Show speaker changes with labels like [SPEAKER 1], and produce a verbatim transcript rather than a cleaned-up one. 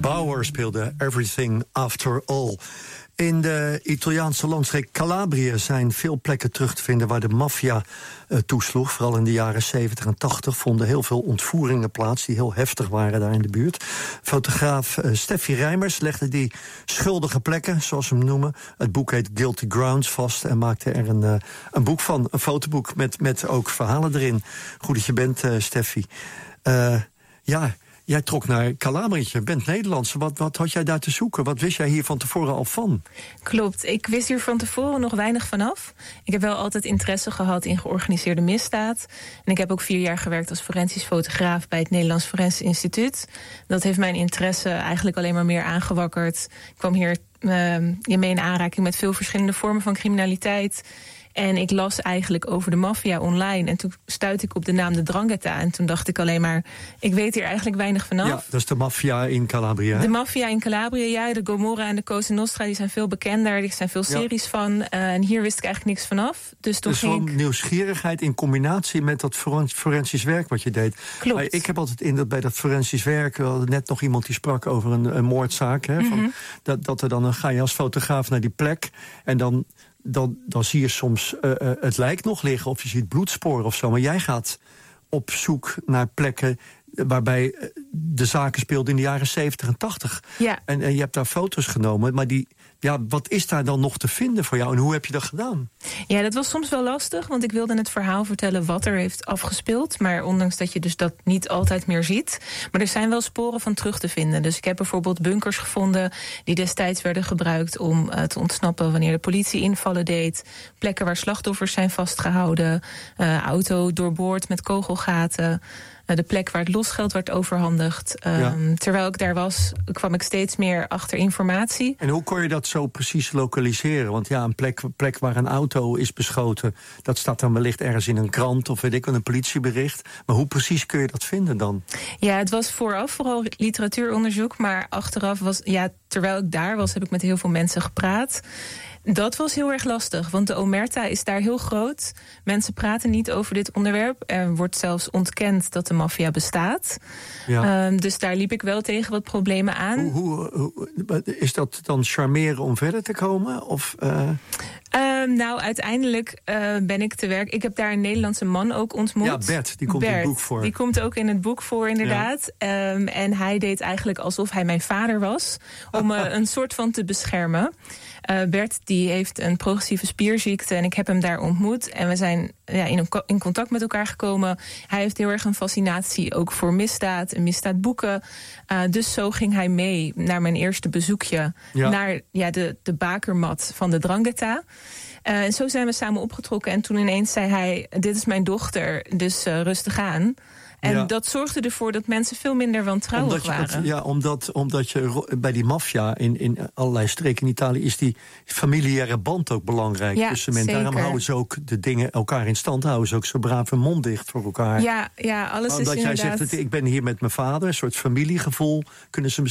[SPEAKER 1] Bauer speelde Everything After All. In de Italiaanse landstreek Calabrië zijn veel plekken terug te vinden waar de maffia uh, toesloeg. Vooral in de jaren zeventig en tachtig vonden heel veel ontvoeringen plaats die heel heftig waren daar in de buurt. Fotograaf uh, Steffi Rijmers legde die schuldige plekken, zoals ze hem noemen. Het boek heet Guilty Grounds vast en maakte er een, uh, een boek van. Een fotoboek met, met ook verhalen erin. Goed dat je bent, uh, Steffi. Uh, ja... Jij trok naar Calabrië, je bent Nederlandse. Wat, wat had jij daar te zoeken? Wat wist jij hier van tevoren al van?
[SPEAKER 2] Klopt, ik wist hier van tevoren nog weinig vanaf. Ik heb wel altijd interesse gehad in georganiseerde misdaad. En ik heb ook vier jaar gewerkt als forensisch fotograaf bij het Nederlands Forensisch Instituut. Dat heeft mijn interesse eigenlijk alleen maar meer aangewakkerd. Ik kwam hier uh, mee in aanraking met veel verschillende vormen van criminaliteit. En ik las eigenlijk over de maffia online. En toen stuitte ik op de naam de 'Ndrangheta. En toen dacht ik alleen maar, ik weet hier eigenlijk weinig vanaf.
[SPEAKER 1] Ja, dat is de maffia in Calabrië.
[SPEAKER 2] De maffia in Calabrië, ja. De Gomorra en de Cosa Nostra, die zijn veel bekender. Er zijn veel series ja. van. Uh, en hier wist ik eigenlijk niks vanaf. Dus toen
[SPEAKER 1] dus
[SPEAKER 2] ging
[SPEAKER 1] gewoon
[SPEAKER 2] ik...
[SPEAKER 1] nieuwsgierigheid in combinatie met dat forensisch werk wat je deed.
[SPEAKER 2] Klopt.
[SPEAKER 1] Maar ik heb altijd in dat bij dat forensisch werk, we hadden net nog iemand die sprak over een, een moordzaak. Hè, van, mm-hmm. dat, dat er dan een, ga je als fotograaf naar die plek en dan... Dan, dan zie je soms uh, uh, het lijk nog liggen of je ziet bloedsporen of zo. Maar jij gaat op zoek naar plekken waarbij de zaken speelden in de jaren zeventig en tachtig.
[SPEAKER 2] Ja.
[SPEAKER 1] En, en je hebt daar foto's genomen, maar die... Ja, wat is daar dan nog te vinden voor jou en hoe heb je dat gedaan?
[SPEAKER 2] Ja, dat was soms wel lastig, want ik wilde het verhaal vertellen wat er heeft afgespeeld. Maar ondanks dat je dus dat niet altijd meer ziet. Maar er zijn wel sporen van terug te vinden. Dus ik heb bijvoorbeeld bunkers gevonden die destijds werden gebruikt om uh, te ontsnappen wanneer de politie invallen deed. Plekken waar slachtoffers zijn vastgehouden. Uh, auto doorboord met kogelgaten. De plek waar het losgeld werd overhandigd. Um, ja. Terwijl ik daar was, kwam ik steeds meer achter informatie.
[SPEAKER 1] En hoe kon je dat zo precies lokaliseren? Want ja, een plek, plek waar een auto is beschoten... dat staat dan wellicht ergens in een krant of weet ik wel, een politiebericht. Maar hoe precies kun je dat vinden dan?
[SPEAKER 2] Ja, het was vooraf vooral literatuuronderzoek. Maar achteraf was, ja, terwijl ik daar was, heb ik met heel veel mensen gepraat. Dat was heel erg lastig, want de omerta is daar heel groot. Mensen praten niet over dit onderwerp. Er wordt zelfs ontkend dat de maffia bestaat. Ja. Um, dus daar liep ik wel tegen wat problemen aan.
[SPEAKER 1] Hoe, hoe, hoe, is dat dan charmeren om verder te komen? Of, uh...
[SPEAKER 2] Um, nou, uiteindelijk uh, ben ik te werk. Ik heb daar een Nederlandse man ook ontmoet.
[SPEAKER 1] Ja, Bert, die komt
[SPEAKER 2] Bert,
[SPEAKER 1] in het boek voor.
[SPEAKER 2] Die komt ook in het boek voor, inderdaad. Ja. Um, en hij deed eigenlijk alsof hij mijn vader was. Om me uh, een soort van te beschermen. Uh, Bert die heeft een progressieve spierziekte en ik heb hem daar ontmoet. En we zijn ja, in, in contact met elkaar gekomen. Hij heeft heel erg een fascinatie ook voor misdaad en misdaadboeken. Uh, dus zo ging hij mee naar mijn eerste bezoekje. Ja. Naar ja, de, de bakermat van de 'Ndrangheta. Uh, en zo zijn we samen opgetrokken. En toen ineens zei hij, dit is mijn dochter, dus uh, rustig aan. En ja. dat zorgde ervoor dat mensen veel minder wantrouwig
[SPEAKER 1] omdat
[SPEAKER 2] waren.
[SPEAKER 1] Het, ja, omdat, omdat je bij die maffia in, in allerlei streken in Italië... is die familiaire band ook belangrijk
[SPEAKER 2] ja,
[SPEAKER 1] tussen mensen. Daarom houden ze ook de dingen elkaar in stand. Houden ze ook zo braaf hun mond dicht voor elkaar.
[SPEAKER 2] Ja, ja alles
[SPEAKER 1] omdat
[SPEAKER 2] is
[SPEAKER 1] jij
[SPEAKER 2] inderdaad...
[SPEAKER 1] zegt, ik ben hier met mijn vader, een soort familiegevoel... kunnen ze